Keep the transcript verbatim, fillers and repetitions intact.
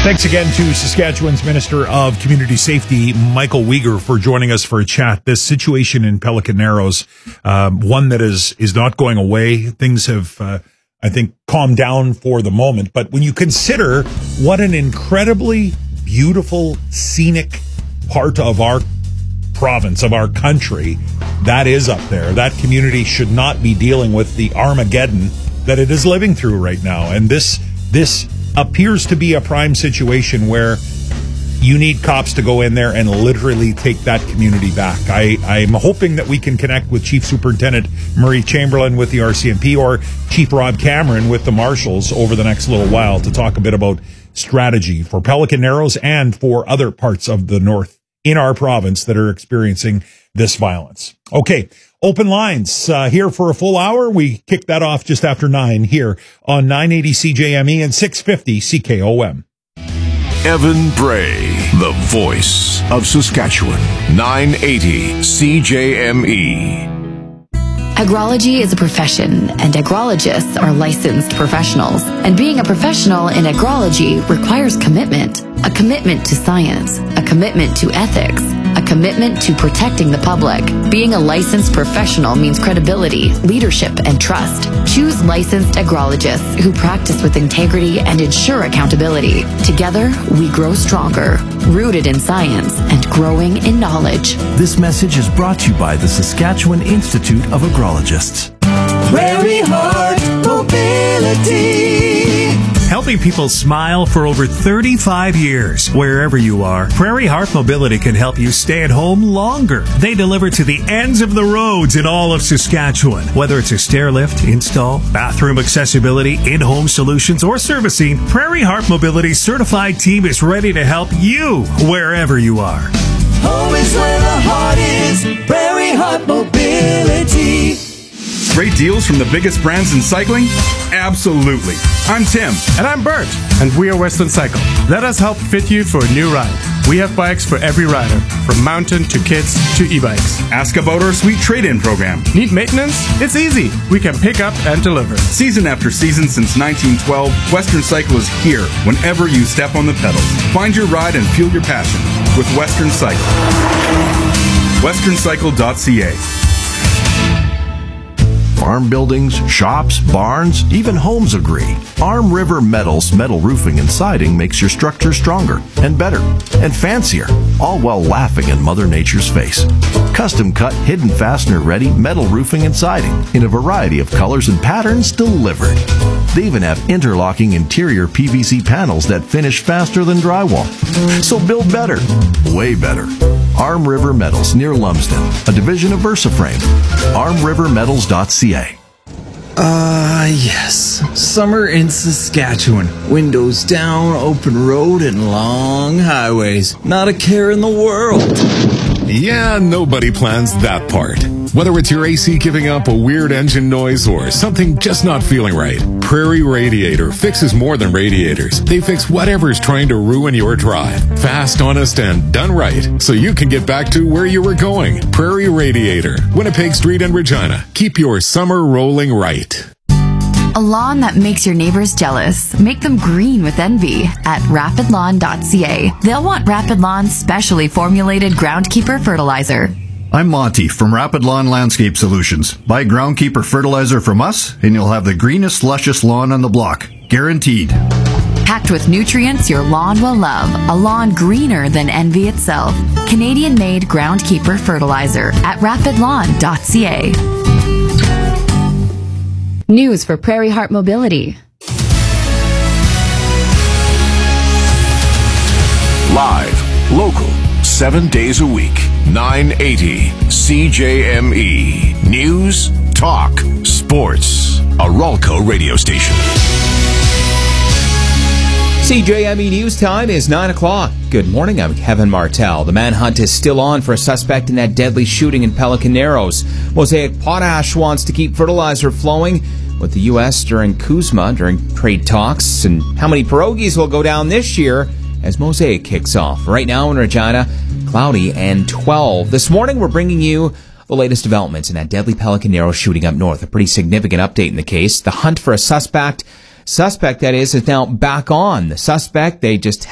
Thanks again to Saskatchewan's Minister of Community Safety, Michael Weger, for joining us for a chat. This situation in Pelican Narrows, um, one that is is not going away. Things have, uh, I think, calmed down for the moment. But when you consider what an incredibly beautiful, scenic part of our province, of our country, that is up there, that community should not be dealing with the Armageddon that it is living through right now. And this this appears to be a prime situation where you need cops to go in there and literally take that community back. I, I'm hoping that we can connect with Chief Superintendent Murray Chamberlain with the R C M P or Chief Rob Cameron with the Marshals over the next little while to talk a bit about strategy for Pelican Narrows and for other parts of the north in our province that are experiencing this violence. Okay, open lines uh, here for a full hour. We kick that off just after nine here on nine eighty C J M E and six fifty C K O M. Evan Bray, the voice of Saskatchewan, nine eighty C J M E. Agrology is a profession, and agrologists are licensed professionals. And being a professional in agrology requires commitment. A commitment to science, a commitment to ethics, a commitment to protecting the public. Being a licensed professional means credibility, leadership, and trust. Choose licensed agrologists who practice with integrity and ensure accountability. Together, we grow stronger, rooted in science and growing in knowledge. This message is brought to you by the Saskatchewan Institute of Agrologists. Prairie Heart Mobility. Helping people smile for over thirty-five years. Wherever you are, Prairie Heart Mobility can help you stay at home longer. They deliver to the ends of the roads in all of Saskatchewan. Whether it's a stair lift, install, bathroom accessibility, in-home solutions, or servicing, Prairie Heart Mobility's certified team is ready to help you wherever you are. Home is where the heart is. Prairie Heart Mobility. Great deals from the biggest brands in cycling? Absolutely. I'm Tim. And I'm Bert. And we are Western Cycle. Let us help fit you for a new ride. We have bikes for every rider, from mountain to kids to e-bikes. Ask about our sweet trade-in program. Need maintenance? It's easy. We can pick up and deliver. Season after season since nineteen twelve, Western Cycle is here whenever you step on the pedals. Find your ride and fuel your passion with Western Cycle. western cycle dot c a. Farm buildings, shops, barns, even homes agree. Arm River Metals metal roofing and siding makes your structure stronger and better and fancier, all while laughing in Mother Nature's face. Custom cut, hidden fastener ready metal roofing and siding in a variety of colors and patterns delivered. They even have interlocking interior P V C panels that finish faster than drywall. So build better, way better. Arm River Metals near Lumsden, a division of VersaFrame. arm river metals dot c a. Ah, uh, yes. Summer in Saskatchewan. Windows down, open road, and long highways. Not a care in the world. Yeah, nobody plans that part. Whether it's your A C giving up a weird engine noise or something just not feeling right, Prairie Radiator fixes more than radiators. They fix whatever's trying to ruin your drive. Fast, honest, and done right, so you can get back to where you were going. Prairie Radiator, Winnipeg Street in Regina. Keep your summer rolling right. A lawn that makes your neighbors jealous. Make them green with envy at rapid lawn dot c a. They'll want Rapid Lawn's specially formulated Groundkeeper fertilizer. I'm Monty from Rapid Lawn Landscape Solutions. Buy Groundkeeper fertilizer from us, and you'll have the greenest, luscious lawn on the block. Guaranteed. Packed with nutrients your lawn will love. A lawn greener than envy itself. Canadian-made Groundkeeper fertilizer at rapid lawn dot c a. News for Prairie Heart Mobility. Live, local, seven days a week. nine eighty C J M E. News, talk, sports. A Ralco radio station. C J M E News time is nine o'clock. Good morning, I'm Kevin Martell. The manhunt is still on for a suspect in that deadly shooting in Pelican Narrows. Mosaic Potash wants to keep fertilizer flowing with the U S during Kuzma, during trade talks. And how many pierogies will go down this year as Mosaic kicks off? Right now in Regina, cloudy and twelve. This morning we're bringing you the latest developments in that deadly Pelican Narrows shooting up north. A pretty significant update in the case. The hunt for a suspect, suspect that is, is now back on. The suspect, they just